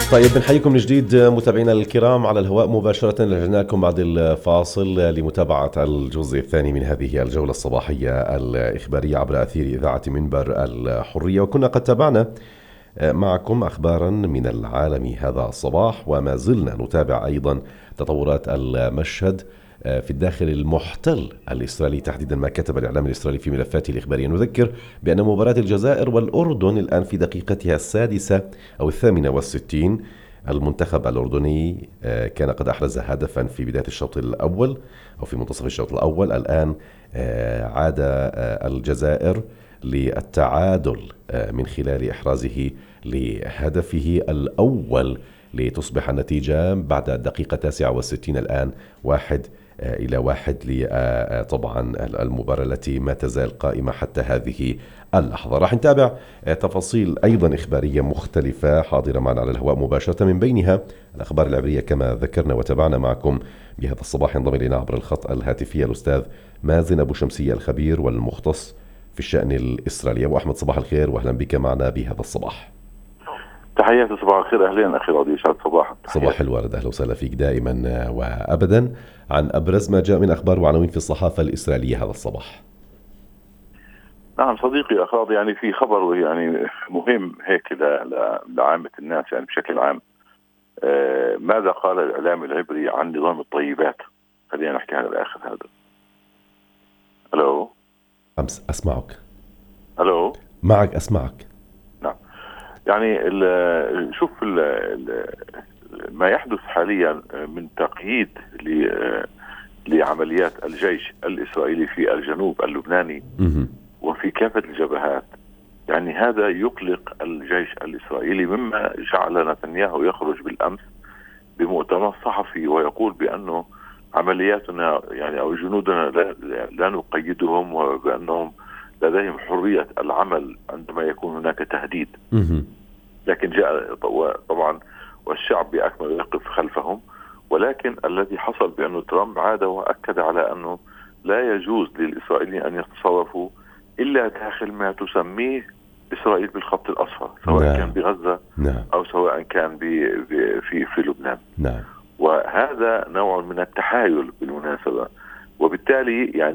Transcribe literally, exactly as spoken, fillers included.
طيب بنحييكم من جديد متابعينا الكرام على الهواء مباشرة. رجعنا لكم بعد الفاصل لمتابعة الجزء الثاني من هذه الجولة الصباحية الإخبارية عبر أثير إذاعة منبر الحرية، وكنا قد تابعنا معكم أخبارا من العالم هذا الصباح، وما زلنا نتابع أيضا تطورات المشهد في الداخل المحتل الإسرائيلي، تحديدا ما كتب الإعلام الإسرائيلي في ملفاته الإخبارية. نذكر بأن مباراة الجزائر والأردن الآن في دقيقتها السادسة أو الثامنة والستين. المنتخب الأردني كان قد أحرز هدفا في بداية الشوط الأول أو في منتصف الشوط الأول. الآن عاد الجزائر للتعادل من خلال إحرازه لهدفه الأول لتصبح النتيجة بعد الدقيقة التاسعة والستين الآن واحد إلى واحد. طبعا المباراة التي ما تزال قائمة حتى هذه اللحظة. راح نتابع تفاصيل أيضا إخبارية مختلفة حاضرة معنا على الهواء مباشرة، من بينها الأخبار العبرية كما ذكرنا وتابعنا معكم بهذا الصباح. ينضم إلينا عبر الخط الهاتفي الأستاذ مازن أبو شمسية الخبير والمختص في الشأن الإسرائيلي. أبو أحمد صباح الخير وأهلا بك معنا بهذا الصباح. تحياتي صباح الخير. أهلين أخي العزيز، صباح صباح الورد، أهلا وسهلا فيك دائما وأبدا. عن أبرز ما جاء من أخبار وعناوين في الصحافة الإسرائيلية هذا الصباح. نعم صديقي أخاض، يعني في خبر يعني مهم هيك لعامة الناس يعني بشكل عام. آه ماذا قال الإعلام العبري عن نظام الطيبات؟ خلينا نحكي عن الآخر هذا. ألو أمس أسمعك. ألو معك أسمعك. نعم يعني ال شوف ال ال ما يحدث حاليا من تقييد لعمليات الجيش الإسرائيلي في الجنوب اللبناني وفي كافة الجبهات، يعني هذا يقلق الجيش الإسرائيلي، مما جعل نتنياهو يخرج بالأمس بمؤتمر صحفي ويقول بأنه عملياتنا يعني أو جنودنا لا, لا نقيدهم، وبأنهم لديهم حرية العمل عندما يكون هناك تهديد. لكن جاء طبعا والشعب بأكمل يقف خلفهم، ولكن الذي حصل بأنه ترامب عاد وأكد على أنه لا يجوز للإسرائيليين أن يتصرفوا إلا داخل ما تسميه إسرائيل بالخط الأصفر، سواء نعم. كان بغزة نعم. أو سواء كان في في لبنان نعم. وهذا نوع من التحايل بالمناسبة، وبالتالي يعني